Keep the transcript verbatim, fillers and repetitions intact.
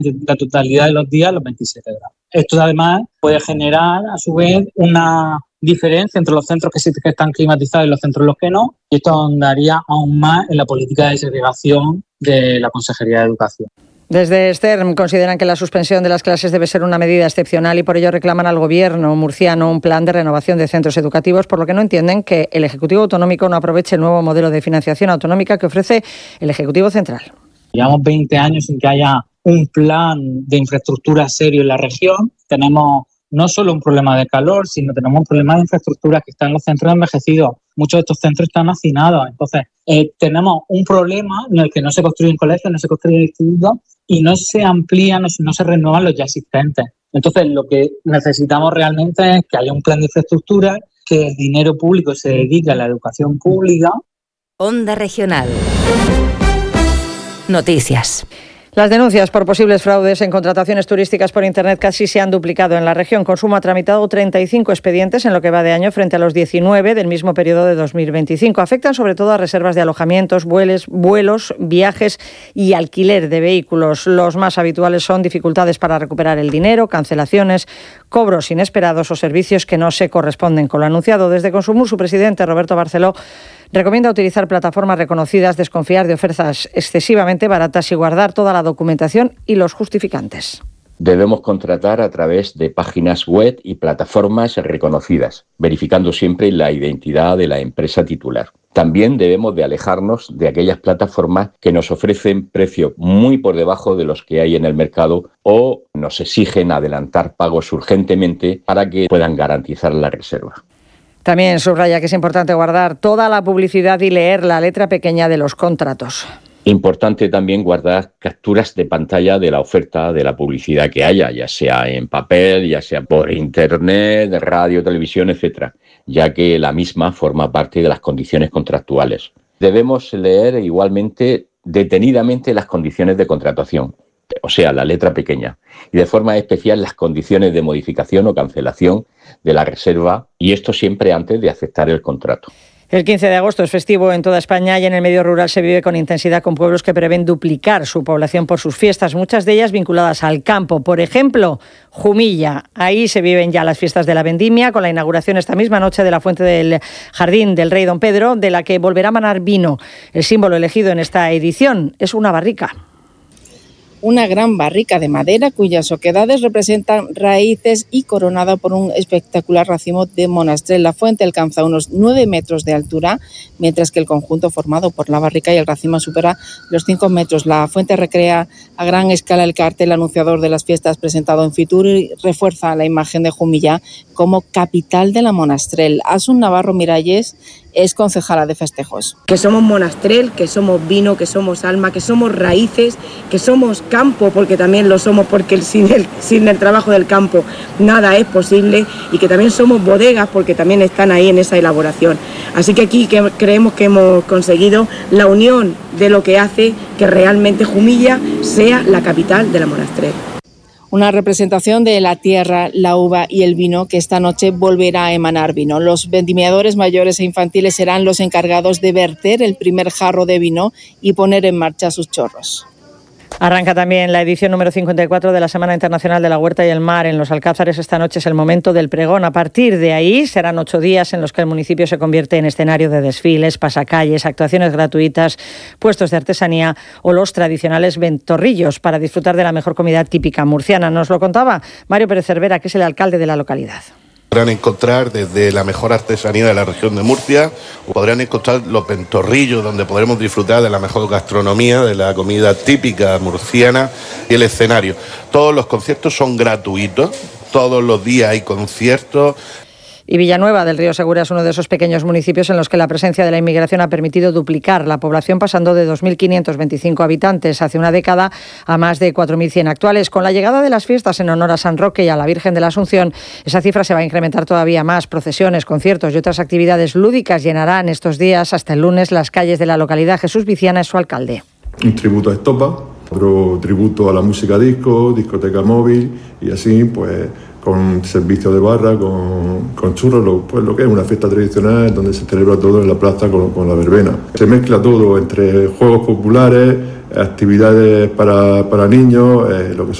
la totalidad de los días los veintisiete grados. Esto además puede generar a su vez una diferencia entre los centros que sí que están climatizados y los centros en los que no, y esto ahondaría aún más en la política de segregación de la Consejería de Educación. Desde Stern consideran que la suspensión de las clases debe ser una medida excepcional y por ello reclaman al Gobierno murciano un plan de renovación de centros educativos, por lo que no entienden que el Ejecutivo Autonómico no aproveche el nuevo modelo de financiación autonómica que ofrece el Ejecutivo Central. Llevamos veinte años sin que haya un plan de infraestructura serio en la región. Tenemos no solo un problema de calor, sino tenemos un problema de infraestructura que está en los centros envejecidos. Muchos de estos centros están hacinados. Entonces, eh, tenemos un problema en el que no se construyen colegios, no se construyen institutos y no se amplían, no, no se renuevan los ya existentes. Entonces, lo que necesitamos realmente es que haya un plan de infraestructura, que el dinero público se dedique a la educación pública. Onda Regional. Noticias. Las denuncias por posibles fraudes en contrataciones turísticas por Internet casi se han duplicado en la región. Consumo ha tramitado treinta y cinco expedientes en lo que va de año frente a los diecinueve del mismo periodo de dos mil veinticinco. Afectan sobre todo a reservas de alojamientos, vuelos, vuelos, viajes y alquiler de vehículos. Los más habituales son dificultades para recuperar el dinero, cancelaciones, cobros inesperados o servicios que no se corresponden con lo anunciado. Desde Consumur, su presidente, Roberto Barceló, recomienda utilizar plataformas reconocidas, desconfiar de ofertas excesivamente baratas y guardar toda la documentación y los justificantes. Debemos contratar a través de páginas web y plataformas reconocidas, verificando siempre la identidad de la empresa titular. También debemos de alejarnos de aquellas plataformas que nos ofrecen precios muy por debajo de los que hay en el mercado o nos exigen adelantar pagos urgentemente para que puedan garantizar la reserva. También subraya que es importante guardar toda la publicidad y leer la letra pequeña de los contratos. Importante también guardar capturas de pantalla de la oferta, de la publicidad que haya, ya sea en papel, ya sea por internet, radio, televisión, etcétera, ya que la misma forma parte de las condiciones contractuales. Debemos leer igualmente detenidamente las condiciones de contratación, o sea, la letra pequeña, y de forma especial las condiciones de modificación o cancelación de la reserva, y esto siempre antes de aceptar el contrato. El quince de agosto es festivo en toda España y en el medio rural se vive con intensidad con pueblos que prevén duplicar su población por sus fiestas, muchas de ellas vinculadas al campo. Por ejemplo, Jumilla. Ahí se viven ya las fiestas de la vendimia con la inauguración esta misma noche de la fuente del Jardín del Rey Don Pedro, de la que volverá a manar vino. El símbolo elegido en esta edición es una barrica. Una gran barrica de madera cuyas oquedades representan raíces y coronada por un espectacular racimo de monastrell. La fuente alcanza unos nueve metros de altura, mientras que el conjunto formado por la barrica y el racimo supera los cinco metros. La fuente recrea a gran escala el cartel anunciador de las fiestas presentado en Fitur y refuerza la imagen de Jumilla como capital de la monastrell. Asun Navarro Miralles es concejala de festejos. Que somos monastrell, que somos vino, que somos alma, que somos raíces, que somos campo, porque también lo somos, porque el, sin, el, sin el trabajo del campo nada es posible, y que también somos bodegas, porque también están ahí en esa elaboración. Así que aquí que creemos que hemos conseguido la unión de lo que hace que realmente Jumilla sea la capital de la monastrell. Una representación de la tierra, la uva y el vino que esta noche volverá a emanar vino. Los vendimiadores mayores e infantiles serán los encargados de verter el primer jarro de vino y poner en marcha sus chorros. Arranca también la edición número cincuenta y cuatro de la Semana Internacional de la Huerta y el Mar. En los Alcázares esta noche es el momento del pregón. A partir de ahí serán ocho días en los que el municipio se convierte en escenario de desfiles, pasacalles, actuaciones gratuitas, puestos de artesanía o los tradicionales ventorrillos para disfrutar de la mejor comida típica murciana. Nos lo contaba Mario Pérez Cervera, que es el alcalde de la localidad. Podrán encontrar desde la mejor artesanía de la región de Murcia, o podrán encontrar los ventorrillos donde podremos disfrutar de la mejor gastronomía, de la comida típica murciana y el escenario. Todos los conciertos son gratuitos, todos los días hay conciertos. Y Villanueva del Río Segura es uno de esos pequeños municipios en los que la presencia de la inmigración ha permitido duplicar la población, pasando de dos mil quinientos veinticinco habitantes hace una década a más de cuatro mil cien actuales. Con la llegada de las fiestas en honor a San Roque y a la Virgen de la Asunción, esa cifra se va a incrementar todavía más. Procesiones, conciertos y otras actividades lúdicas llenarán estos días hasta el lunes las calles de la localidad. Jesús Viciana es su alcalde. Un tributo a Estopa, otro tributo a la música disco, discoteca móvil, y así pues con servicio de barra, con, con churros, lo, pues lo que es una fiesta tradicional donde se celebra todo en la plaza con, con la verbena. Se mezcla todo entre juegos populares, actividades para, para niños, eh, lo que son